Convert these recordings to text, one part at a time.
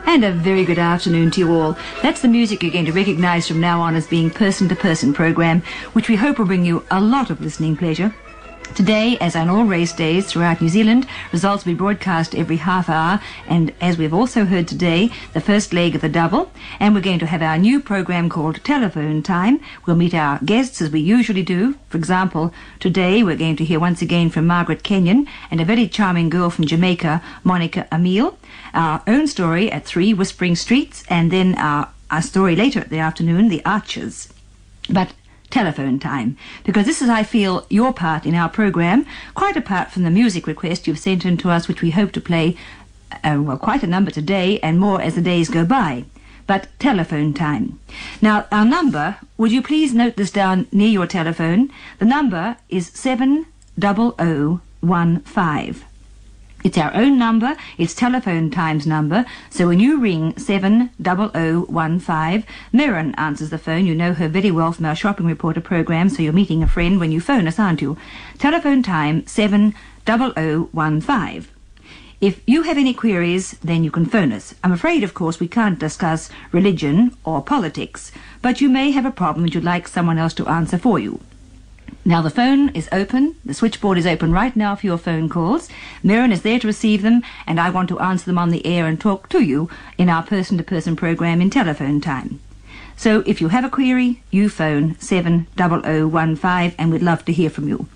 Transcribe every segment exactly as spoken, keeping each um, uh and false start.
And a very good afternoon to you all. That's the music you're going to recognise from now on as being person-to-person program, which we hope will bring you a lot of listening pleasure. Today, as on all race days throughout New Zealand, results will be broadcast every half hour, and as we've also heard today, the first leg of the double, and we're going to have our new program called Telephone Time. We'll meet our guests as we usually do. For example, today we're going to hear once again from Margaret Kenyon and a very charming girl from Jamaica, Monica Emile. Our own story at three, Whispering Streets, and then our, our story later at the afternoon, The Archers. But telephone time, because this is, I feel, your part in our program, quite apart from the music request you've sent in to us, which we hope to play, uh, well, quite a number today and more as the days go by. But telephone time. Now, our number, would you please note this down near your telephone? The number is seven zero zero one five. It's our own number, it's telephone time's number, so when you ring seven zero zero one five, Mirren answers the phone. You know her very well from our Shopping Reporter program, so you're meeting a friend when you phone us, aren't you? Telephone time seven zero zero one five. If you have any queries, then you can phone us. I'm afraid, of course, we can't discuss religion or politics, but you may have a problem that you'd like someone else to answer for you. Now, the phone is open. The switchboard is open right now for your phone calls. Mirren is there to receive them, and I want to answer them on the air and talk to you in our person-to-person program in telephone time. So if you have a query, you phone seven zero zero one five, and we'd love to hear from you.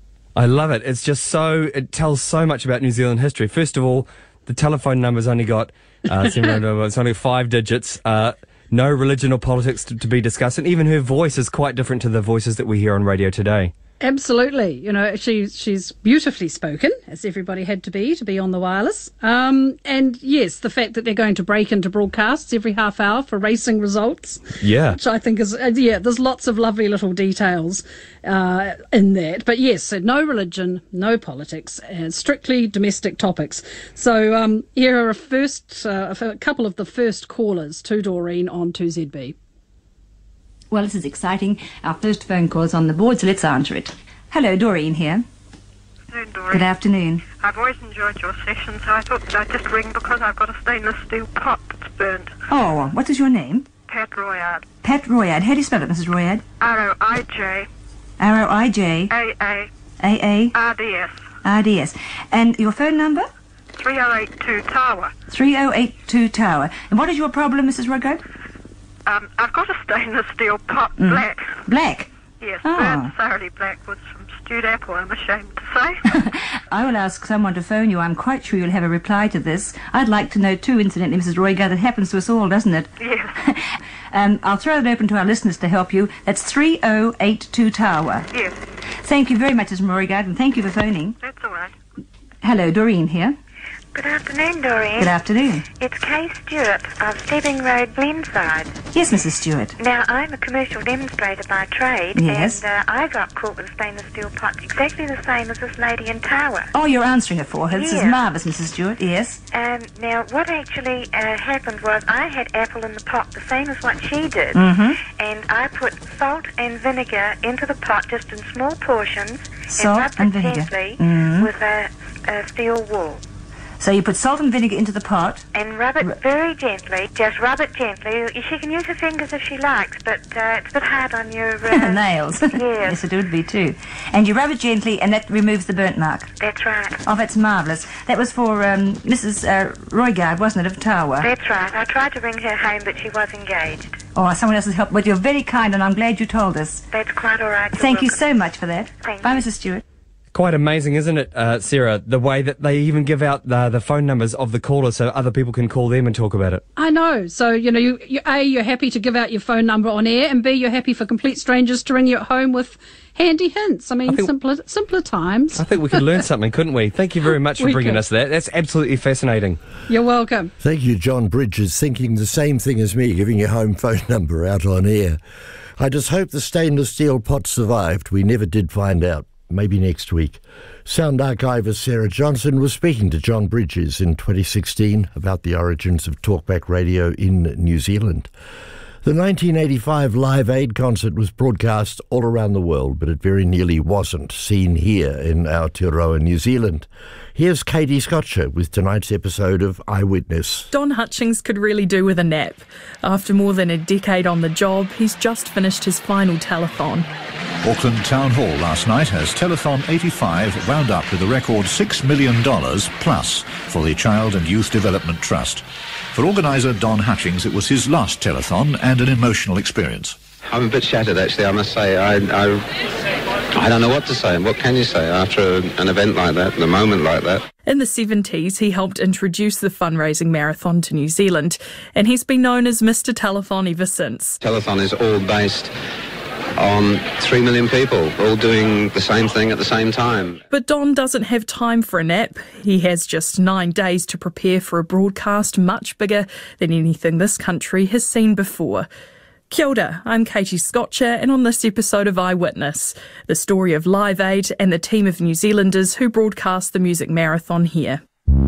I love it. It's just so, it tells so much about New Zealand history. First of all, the telephone number's only got, uh, it's only five digits. Uh, No religion or politics to, to be discussed, and even her voice is quite different to the voices that we hear on radio today. Absolutely. You know, she, she's beautifully spoken, as everybody had to be, to be on the wireless. Um, and yes, the fact that they're going to break into broadcasts every half hour for racing results. Yeah. Which I think is, uh, yeah, there's lots of lovely little details uh, in that. But yes, so no religion, no politics, uh, strictly domestic topics. So um, here are a, first, uh, a couple of the first callers to Doreen on two Z B. Well, this is exciting. Our first phone call is on the board, so let's answer it. Hello, Doreen here. Hello, Doreen. Good afternoon. I've always enjoyed your session, so I thought that I'd just ring because I've got a stainless steel pot that's burnt. Oh, what is your name? Pat Royard. Pat Royard. How do you spell it, Missus Royard? R O I J. R O I J. A A. A A. R D S. R D S. And your phone number? three oh eight two Tower. three oh eight two Tower. And what is your problem, Missus Royard? Um, I've got a stainless steel pot, Mm. black. Black? Yes, Oh. burnt thoroughly black with some stewed apple, I'm ashamed to say. I will ask someone to phone you. I'm quite sure you'll have a reply to this. I'd like to know too, incidentally, Missus Roygar, that happens to us all, doesn't it? Yes. um, I'll throw it open to our listeners to help you. That's three oh eight two Tower. Yes, Thank you very much, Missus Roygar, and thank you for phoning. that's all right. Hello, Doreen here. Good afternoon, Doreen. Good afternoon. It's Kay Stewart of Stebbing Road, Glenside. Yes, Missus Stewart. Now, I'm a commercial demonstrator by trade, Yes. and uh, I got caught with a stainless steel pot exactly the same as this lady in Tower. Oh, you're answering it for her. This is Yeah. marvellous, Missus Stewart. Yes. Um, now, what actually uh, happened was I had apple in the pot, the same as what she did, Mm-hmm. and I put salt and vinegar into the pot just in small portions Salt and rubbed and it vinegar. gently Mhm. with a, a steel wool. So you put salt and vinegar into the pot. And rub it Ru- very gently. Just rub it gently. She can use her fingers if she likes, but uh, it's a bit hard on your uh, Nails. Yes. Yes, it would be too. And you rub it gently, and that removes the burnt mark. That's right. Oh, that's marvellous. That was for um, Missus Uh, Roygaard, wasn't it, of Tower? That's right. I tried to ring her home, but she was engaged. Oh, someone else has helped. But you're very kind, and I'm glad you told us. That's quite all right. You're Thank you welcome. so much for that. Thank Bye, you. Missus Stewart. Quite amazing, isn't it, uh, Sarah, the way that they even give out the, the phone numbers of the callers so other people can call them and talk about it. I know. So, you know, you, you, A, you're happy to give out your phone number on air, and B, you're happy for complete strangers to ring you at home with handy hints. I mean, I think- simpler simpler times. I think we could learn something, couldn't we? Thank you very much for We bringing could. us that. That's absolutely fascinating. You're welcome. Thank you, John Bridges, thinking the same thing as me, giving your home phone number out on air. I just hope the stainless steel pot survived. We never did find out. Maybe next week. Sound archivist Sarah Johnson was speaking to John Bridges in twenty sixteen about the origins of talkback radio in New Zealand. The nineteen eighty-five Live Aid concert was broadcast all around the world, but it very nearly wasn't seen here in Aotearoa, New Zealand. Here's Katie Scotcher with tonight's episode of Eyewitness. Don Hutchings could really do with a nap. After more than a decade on the job, he's just finished his final telethon. Auckland Town Hall last night as Telethon eighty-five wound up with a record six million dollars plus for the Child and Youth Development Trust. For organiser Don Hutchings, it was his last telethon and an emotional experience. I'm a bit shattered, actually, I must say. I, I, I don't know what to say. What can you say after an event like that, and a moment like that? In the seventies, he helped introduce the fundraising marathon to New Zealand, and he's been known as Mister Telethon ever since. Telethon is all based on three million people all doing the same thing at the same time. But Don doesn't have time for a nap. He has just nine days to prepare for a broadcast much bigger than anything this country has seen before. Kia ora, I'm Katie Scotcher, and on this episode of Eyewitness, the story of Live Aid and the team of New Zealanders who broadcast the music marathon here.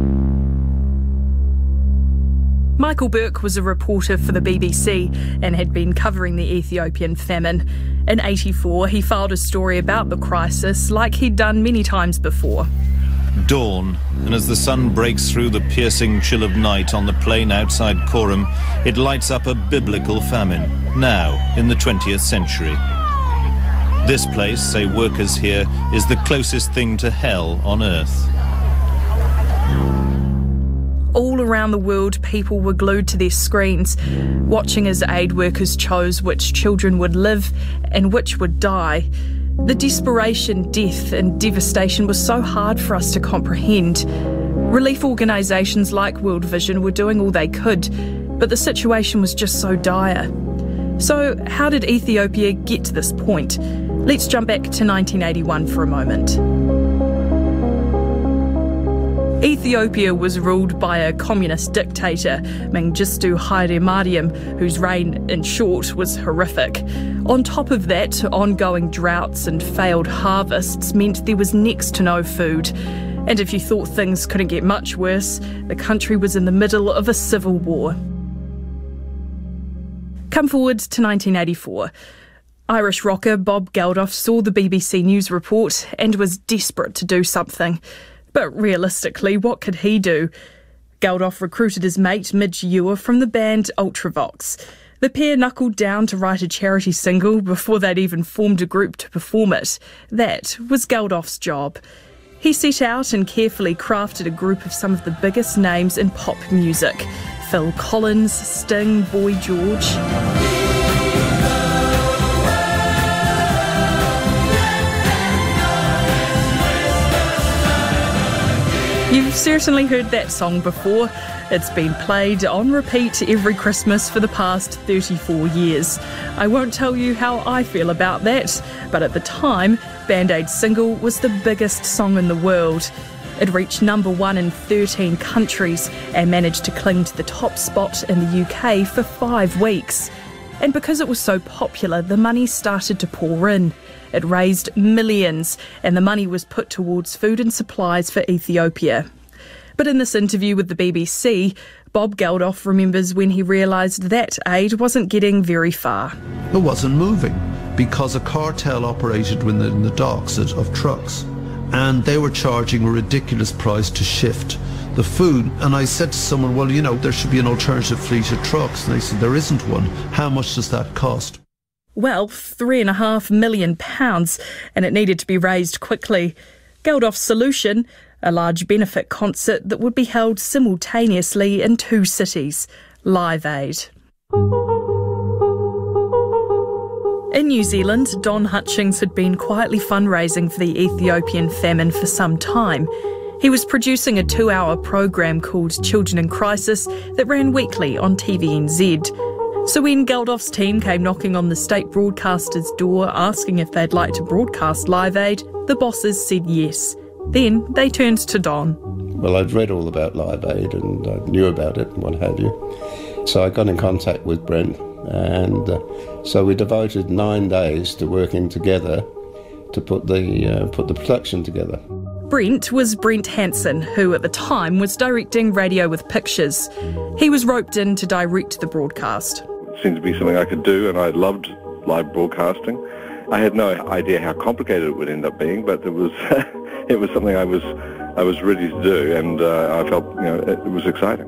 Michael Burke was a reporter for the B B C and had been covering the Ethiopian famine. In eighty-four, he filed a story about the crisis like he'd done many times before. Dawn, and as the sun breaks through the piercing chill of night on the plain outside Coram, it lights up a biblical famine, now in the twentieth century. This place, say workers here, is the closest thing to hell on earth. All around the world, people were glued to their screens, watching as aid workers chose which children would live and which would die. The desperation, death and devastation was so hard for us to comprehend. Relief organisations like World Vision were doing all they could, but the situation was just so dire. So how did Ethiopia get to this point? Let's jump back to nineteen eighty-one for a moment. Ethiopia was ruled by a communist dictator, Mengistu Haile Mariam, whose reign, in short, was horrific. On top of that, ongoing droughts and failed harvests meant there was next to no food. And if you thought things couldn't get much worse, the country was in the middle of a civil war. Come forward to nineteen eighty-four. Irish rocker Bob Geldof saw the B B C News report and was desperate to do something. But realistically, what could he do? Geldof recruited his mate Midge Ewer from the band Ultravox. The pair knuckled down to write a charity single before they'd even formed a group to perform it. That was Geldof's job. He set out and carefully crafted a group of some of the biggest names in pop music. Phil Collins, Sting, Boy George. You've certainly heard that song before. It's been played on repeat every Christmas for the past thirty-four years. I won't tell you how I feel about that, but at the time, Band Aid's single was the biggest song in the world. It reached number one in thirteen countries and managed to cling to the top spot in the U K for five weeks. And because it was so popular, the money started to pour in. It raised millions, and the money was put towards food and supplies for Ethiopia. But in this interview with the B B C, Bob Geldof remembers when he realised that aid wasn't getting very far. It wasn't moving because a cartel operated within the docks of trucks, and they were charging a ridiculous price to shift the food. And I said to someone, well, you know, there should be an alternative fleet of trucks. And they said, there isn't one. How much does that cost? Well, three and a half million pounds, and it needed to be raised quickly. Geldof's solution, a large benefit concert that would be held simultaneously in two cities, Live Aid. In New Zealand, Don Hutchings had been quietly fundraising for the Ethiopian famine for some time. He was producing a two-hour program called Children in Crisis that ran weekly on T V N Z. So when Geldof's team came knocking on the state broadcaster's door asking if they'd like to broadcast Live Aid, the bosses said yes. Then they turned to Don. Well, I'd read all about Live Aid and I knew about it and what have you. So I got in contact with Brent, and uh, so we devoted nine days to working together to put the uh, put the production together. Brent was Brent Hanson, who at the time was directing Radio with Pictures. He was roped in to direct the broadcast. seemed to be something I could do, and I loved live broadcasting. I had no idea how complicated it would end up being, but it was it was something I was I was ready to do, and uh, I felt, you know, it, it was exciting.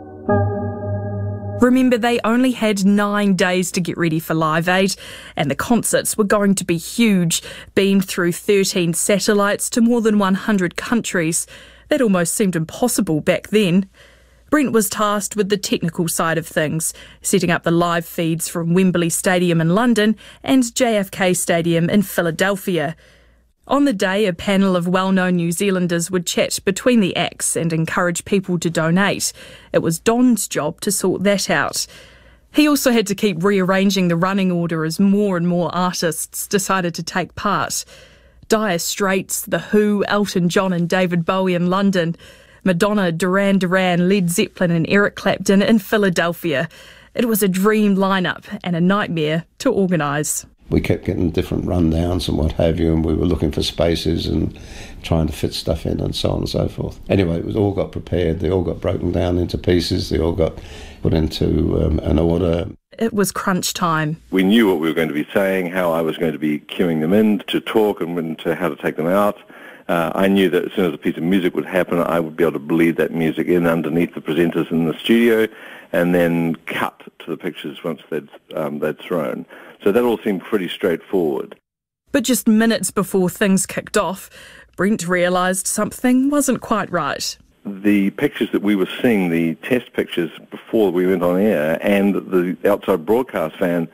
Remember, they only had nine days to get ready for Live Aid, and the concerts were going to be huge, beamed through thirteen satellites to more than one hundred countries. That almost seemed impossible back then. Brent was tasked with the technical side of things, setting up the live feeds from Wembley Stadium in London and J F K Stadium in Philadelphia. On the day, a panel of well-known New Zealanders would chat between the acts and encourage people to donate. It was Don's job to sort that out. He also had to keep rearranging the running order as more and more artists decided to take part. Dire Straits, The Who, Elton John and David Bowie in London, Madonna, Duran Duran, Led Zeppelin and Eric Clapton in Philadelphia. It was a dream lineup and a nightmare to organise. We kept getting different rundowns and what have you, and we were looking for spaces and trying to fit stuff in and so on and so forth. Anyway, it was all got prepared. They all got broken down into pieces. They all got put into um, an order. It was crunch time. We knew what we were going to be saying, how I was going to be cueing them in to talk and to how to take them out. Uh, I knew that as soon as a piece of music would happen, I would be able to bleed that music in underneath the presenters in the studio and then cut to the pictures once they'd, um, they'd thrown. So that all seemed pretty straightforward. But just minutes before things kicked off, Brent realised something wasn't quite right. The pictures that we were seeing, the test pictures before we went on air, and the outside broadcast van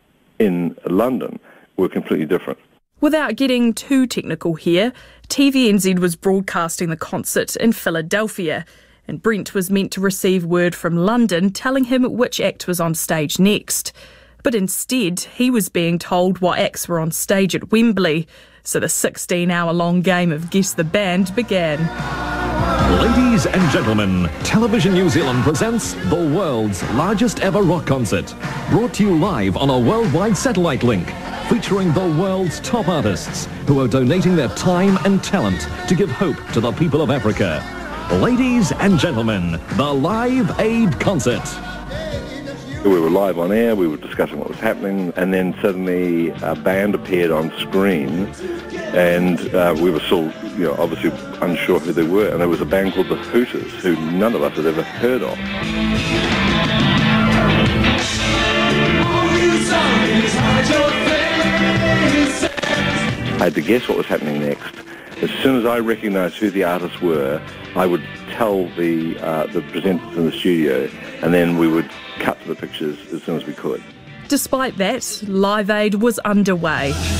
in London were completely different. Without getting too technical here, T V N Z was broadcasting the concert in Philadelphia, and Brent was meant to receive word from London telling him which act was on stage next. But instead, he was being told what acts were on stage at Wembley, so the sixteen-hour-long game of Guess the Band began. Ladies and gentlemen, Television New Zealand presents the world's largest ever rock concert, brought to you live on a worldwide satellite link, featuring the world's top artists who are donating their time and talent to give hope to the people of Africa. Ladies and gentlemen, the Live Aid Concert. We were live on air, we were discussing what was happening, and then suddenly a band appeared on screen, and uh, we were still, you know, obviously unsure who they were, and there was a band called the Hooters, who none of us had ever heard of. I had to guess what was happening next. As soon as I recognised who the artists were, I would tell the uh, the presenters in the studio, and then we would cut to the pictures as soon as we could. Despite that, Live Aid was underway.